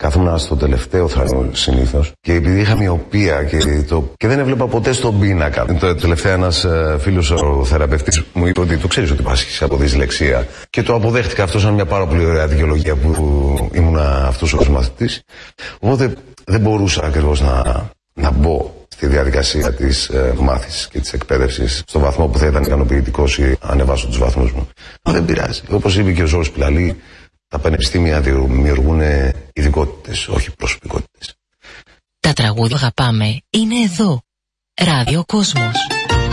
καθόμουν στο τελευταίο θρανό συνήθως και επειδή είχα μοιοπία και δεν έβλεπα ποτέ στον πίνακα. Τελευταία ένας φίλος ο θεραπευτής μου είπε ότι το ξέρεις ότι πάσχεις από δυσλεξία και το αποδέχτηκα αυτό σαν μια πάρα πολύ ωραία δικαιολογία που ήμουνα αυτός ο μαθητής. Οπότε δεν μπορούσα ακριβώς να μπω στη διαδικασία της μάθησης και της εκπαίδευσης στο βαθμό που θα ήταν ικανοποιητικός ή ανεβάσω τους βαθμούς μου. Αλλά δεν πειράζει. Όπως είπε και ο Ζόρις Πιλαλή, τα πανεπιστήμια δημιουργούν ειδικότητες, όχι προσωπικότητες. Τα τραγούδια αγαπάμε είναι εδώ. Ράδιο Κόσμος.